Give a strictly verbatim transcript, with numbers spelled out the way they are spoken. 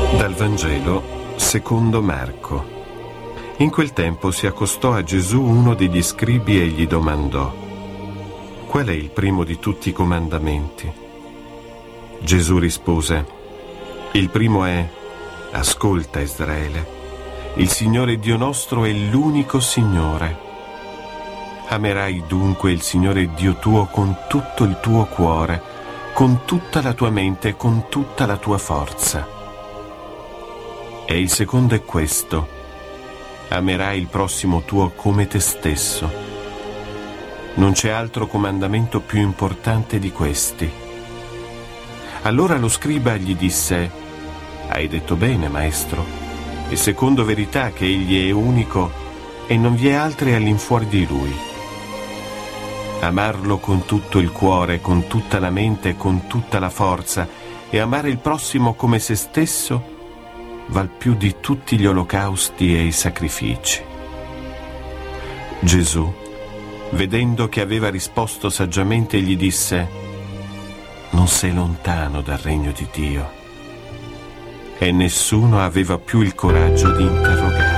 Dal Vangelo secondo Marco. In quel tempo si accostò a Gesù uno degli scribi e gli domandò: qual è il primo di tutti i comandamenti? Gesù rispose: il primo è: ascolta Israele, il Signore Dio nostro è l'unico Signore. Amerai dunque il Signore Dio tuo con tutto il tuo cuore, con tutta la tua mente e con tutta la tua forza. E il secondo è questo: amerai il prossimo tuo come te stesso. Non c'è altro comandamento più importante di questi. Allora lo scriba gli disse: hai detto bene, maestro, e secondo verità che egli è unico e non vi è altri all'infuori di lui. Amarlo con tutto il cuore, con tutta la mente e con tutta la forza, e amare il prossimo come se stesso val più di tutti gli olocausti e i sacrifici. Gesù, vedendo che aveva risposto saggiamente, gli disse: non sei lontano dal regno di Dio. E nessuno aveva più il coraggio di interrogare.